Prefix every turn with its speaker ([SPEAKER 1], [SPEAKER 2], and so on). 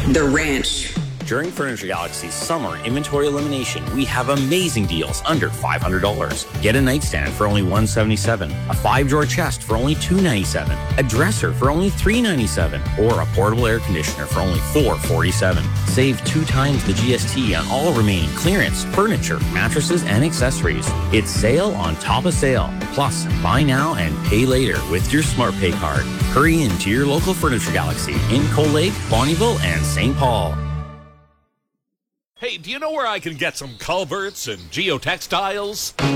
[SPEAKER 1] The Ranch.
[SPEAKER 2] During Furniture Galaxy's summer inventory elimination, we have amazing deals under $500. Get a nightstand for only $177, a 5-drawer chest for only $297, a dresser for only $397, or a portable air conditioner for only $447. Save 2 times the GST on all remaining clearance, furniture, mattresses, and accessories. It's sale on top of sale. Plus, buy now and pay later with your SmartPay card. Hurry into your local Furniture Galaxy in Cold Lake, Bonnyville, and St. Paul.
[SPEAKER 3] Hey, do you know where I can get some culverts and geotextiles?